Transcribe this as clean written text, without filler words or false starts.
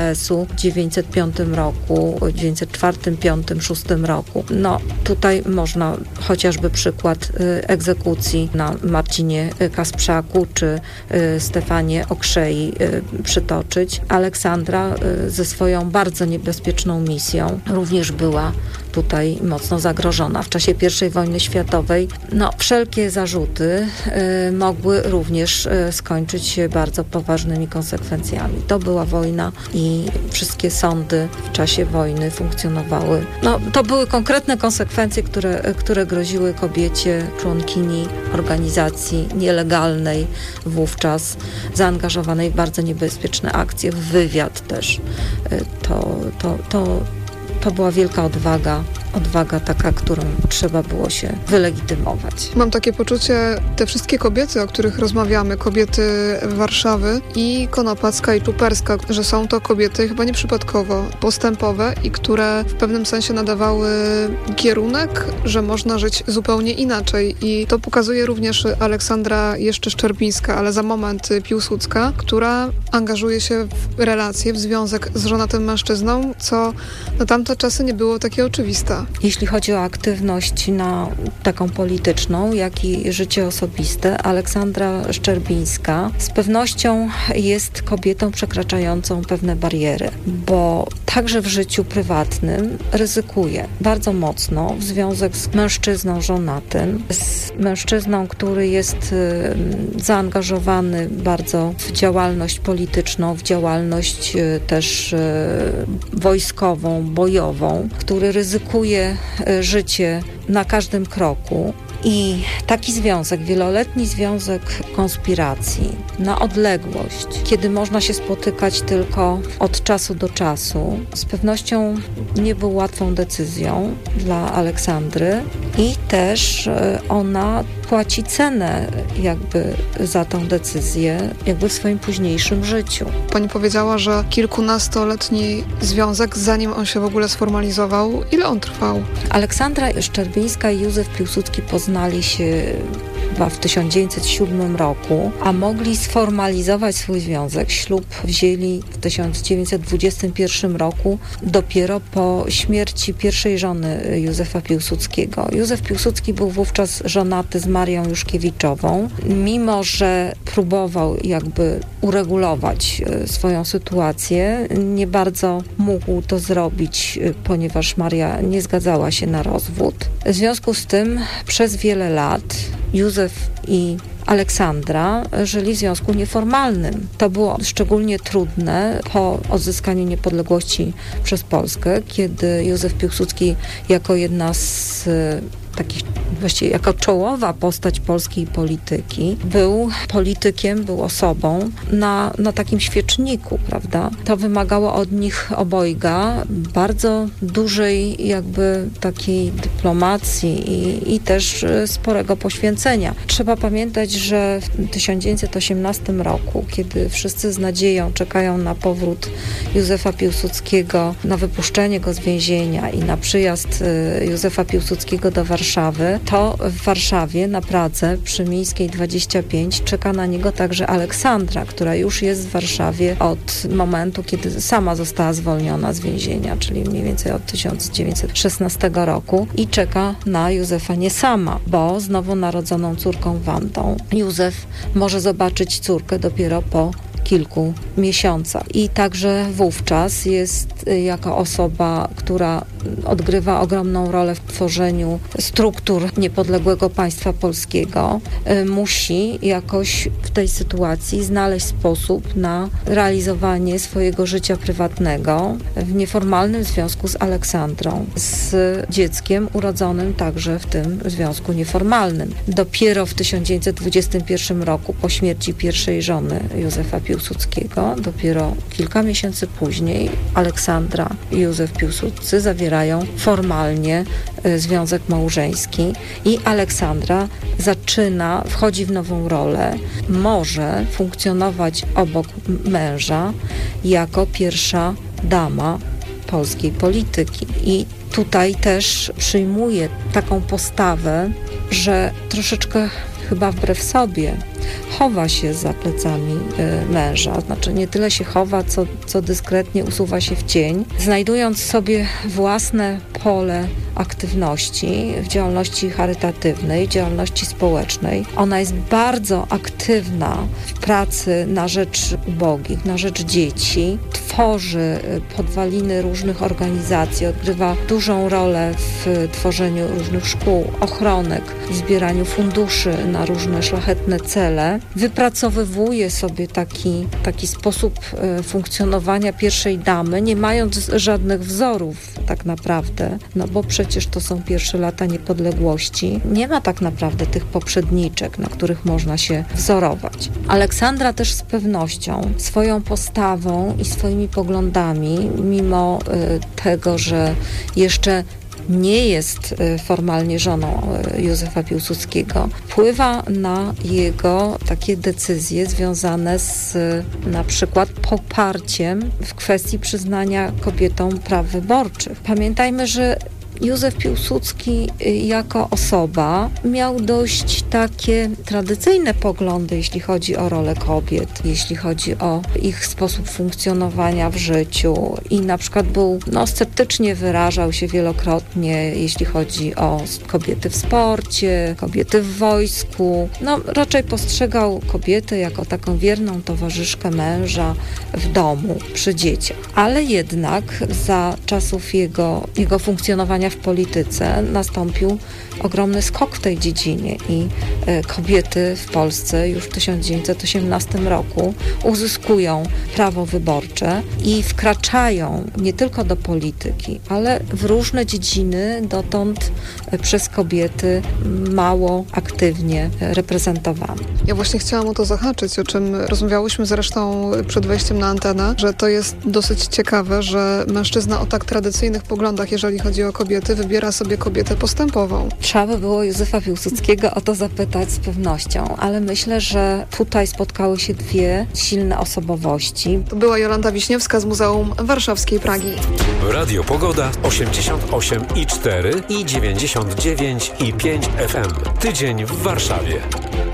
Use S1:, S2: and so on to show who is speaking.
S1: KS-u w 1905 roku, w 1904, 1905, 1906 roku. No tutaj można chociażby przykład egzekucji na Marcinie Kasprzaku czy Stefanie Okrzei przytoczyć. Aleksandra ze swoją bardzo niebezpieczną misją również była tutaj mocno zagrożona. W czasie I wojny światowej wszelkie zarzuty mogły również skończyć się bardzo poważnymi konsekwencjami. To była wojna i wszystkie sądy w czasie wojny funkcjonowały. To były konkretne konsekwencje, które groziły kobiecie, członkini organizacji nielegalnej wówczas, zaangażowanej w bardzo niebezpieczne akcje, w wywiad też. To była wielka odwaga taka, którą trzeba było się wylegitymować.
S2: Mam takie poczucie, te wszystkie kobiety, o których rozmawiamy, kobiety Warszawy i Konopacka i Czuperska, że są to kobiety chyba nieprzypadkowo postępowe i które w pewnym sensie nadawały kierunek, że można żyć zupełnie inaczej. I to pokazuje również Aleksandra jeszcze Szczerbińska, ale za moment Piłsudska, która angażuje się w relacje, w związek z żonatym mężczyzną, co na tamte czasy nie było takie oczywiste.
S1: Jeśli chodzi o aktywność taką polityczną, jak i życie osobiste, Aleksandra Szczerbińska z pewnością jest kobietą przekraczającą pewne bariery, bo także w życiu prywatnym ryzykuje bardzo mocno w związek z mężczyzną żonatym, z mężczyzną, który jest zaangażowany bardzo w działalność polityczną, w działalność też wojskową, bojową, który ryzykuje życie na każdym kroku. I taki związek, wieloletni związek konspiracji na odległość, kiedy można się spotykać tylko od czasu do czasu, z pewnością nie był łatwą decyzją dla Aleksandry i też ona płaci cenę jakby za tą decyzję jakby w swoim późniejszym życiu.
S2: Pani powiedziała, że kilkunastoletni związek, zanim on się w ogóle sformalizował, ile on trwał?
S1: Aleksandra Szczerbińska i Józef Piłsudski poznali się chyba w 1907 roku, a mogli sformalizować swój związek. Ślub wzięli w 1921 roku dopiero po śmierci pierwszej żony Józefa Piłsudskiego. Józef Piłsudski był wówczas żonaty z Marią Juszkiewiczową. Mimo że próbował jakby uregulować swoją sytuację, nie bardzo mógł to zrobić, ponieważ Maria nie zgadzała się na rozwód. W związku z tym przez wiele lat Józef i Aleksandra żyli w związku nieformalnym. To było szczególnie trudne po odzyskaniu niepodległości przez Polskę, kiedy Józef Piłsudski jako jedna z takich, właściwie jako czołowa postać polskiej polityki, był politykiem, był osobą na takim świeczniku, prawda? To wymagało od nich obojga bardzo dużej jakby takiej dyplomacji i też sporego poświęcenia. Trzeba pamiętać, że w 1918 roku, kiedy wszyscy z nadzieją czekają na powrót Józefa Piłsudskiego, na wypuszczenie go z więzienia i na przyjazd Józefa Piłsudskiego do Warszawy, to w Warszawie na Pradze przy Mińskiej 25 czeka na niego także Aleksandra, która już jest w Warszawie od momentu, kiedy sama została zwolniona z więzienia, czyli mniej więcej od 1916 roku i czeka na Józefa nie sama, bo z nowonarodzoną córką Wandą. Józef może zobaczyć córkę dopiero po kilku miesiącach. I także wówczas jest jako osoba, która odgrywa ogromną rolę w tworzeniu struktur niepodległego państwa polskiego, musi jakoś w tej sytuacji znaleźć sposób na realizowanie swojego życia prywatnego w nieformalnym związku z Aleksandrą, z dzieckiem urodzonym także w tym związku nieformalnym. Dopiero w 1921 roku, po śmierci pierwszej żony Józefa Piłsudskiego, dopiero kilka miesięcy później Aleksandra i Józef Piłsudscy zawierają formalnie związek małżeński i Aleksandra wchodzi w nową rolę, może funkcjonować obok męża jako pierwsza dama polskiej polityki. I tutaj też przyjmuje taką postawę, że troszeczkę chyba wbrew sobie chowa się za plecami męża. Znaczy nie tyle się chowa, co dyskretnie usuwa się w cień, znajdując sobie własne pole aktywności w działalności charytatywnej, działalności społecznej. Ona jest bardzo aktywna w pracy na rzecz ubogich, na rzecz dzieci. Tworzy podwaliny różnych organizacji, odgrywa dużą rolę w tworzeniu różnych szkół, ochronek, w zbieraniu funduszy na różne szlachetne cele. Wypracowywuje sobie taki sposób funkcjonowania pierwszej damy, nie mając żadnych wzorów tak naprawdę, no bo przecież to są pierwsze lata niepodległości. Nie ma tak naprawdę tych poprzedniczek, na których można się wzorować. Aleksandra też z pewnością swoją postawą i swoimi poglądami, mimo tego, że jeszcze nie jest formalnie żoną Józefa Piłsudskiego, wpływa na jego takie decyzje związane z na przykład poparciem w kwestii przyznania kobietom praw wyborczych. Pamiętajmy, że Józef Piłsudski jako osoba miał dość takie tradycyjne poglądy, jeśli chodzi o rolę kobiet, jeśli chodzi o ich sposób funkcjonowania w życiu i na przykład sceptycznie wyrażał się wielokrotnie, jeśli chodzi o kobiety w sporcie, kobiety w wojsku. Raczej postrzegał kobietę jako taką wierną towarzyszkę męża w domu, przy dzieciach. Ale jednak za czasów jego funkcjonowania w polityce nastąpił ogromny skok w tej dziedzinie i kobiety w Polsce już w 1918 roku uzyskują prawo wyborcze i wkraczają nie tylko do polityki, ale w różne dziedziny dotąd przez kobiety mało aktywnie reprezentowane.
S2: Ja właśnie chciałam o to zahaczyć, o czym rozmawiałyśmy zresztą przed wejściem na antenę, że to jest dosyć ciekawe, że mężczyzna o tak tradycyjnych poglądach, jeżeli chodzi o kobiety, wybiera sobie kobietę postępową.
S1: Trzeba by było Józefa Piłsudskiego o to zapytać z pewnością, ale myślę, że tutaj spotkały się dwie silne osobowości.
S2: To była Jolanta Wiśniewska z Muzeum Warszawskiej Pragi.
S3: Radio Pogoda 88,4 i 99,5 FM. Tydzień w Warszawie.